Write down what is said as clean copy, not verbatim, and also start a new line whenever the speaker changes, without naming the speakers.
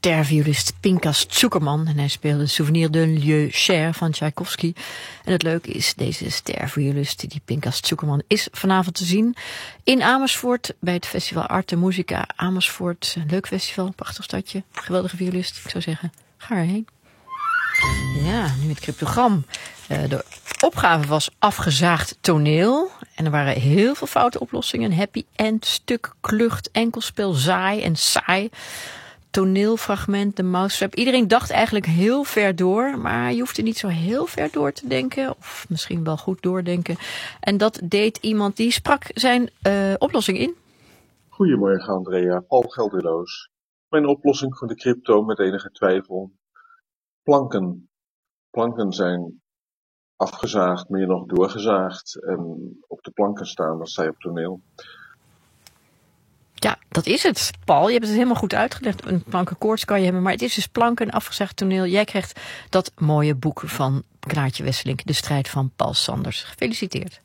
sterviolist Pinkas Tsukerman. En hij speelde Souvenir d'un lieu cher van Tchaikovsky. En het leuke is, deze sterviolist, die Pinkas Tsukerman, is vanavond te zien in Amersfoort bij het festival Arte Musica Amersfoort. Een leuk festival, prachtig stadje, geweldige violist. Ik zou zeggen, ga erheen. Ja, nu het cryptogram. De opgave was afgezaagd toneel. En er waren heel veel foute oplossingen. Happy end, stuk, klucht, enkelspel, zaai en saai. Toneelfragment, de mousetrap. Iedereen dacht eigenlijk heel ver door. Maar je hoefde niet zo heel ver door te denken. Of misschien wel goed doordenken. En dat deed iemand die sprak zijn oplossing in.
Goedemorgen Andrea, Paul Gelderloos. Mijn oplossing voor de crypto met enige twijfel. Planken. Planken zijn afgezaagd, meer nog doorgezaagd en op de planken staan als zij op toneel.
Ja, dat is het. Paul, je hebt het helemaal goed uitgelegd. Een plankenkoorts kan je hebben, maar het is dus planken, afgezaagd toneel. Jij krijgt dat mooie boek van Klaartje Wesselink, De strijd van Paul Sanders. Gefeliciteerd.